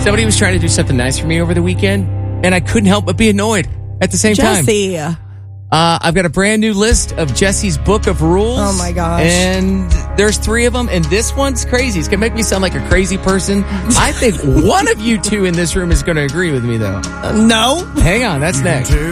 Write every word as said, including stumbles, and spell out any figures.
Somebody was trying to do something nice for me over the weekend, and I couldn't help but be annoyed at the same Jesse. time. Uh, I've got a brand new list of Jesse's book of rules. Oh, my gosh. And there's three of them, and this one's crazy. It's going to make me sound like a crazy person. I think one of you two in this room is going to agree with me, though. Uh, no. Hang on, that's next.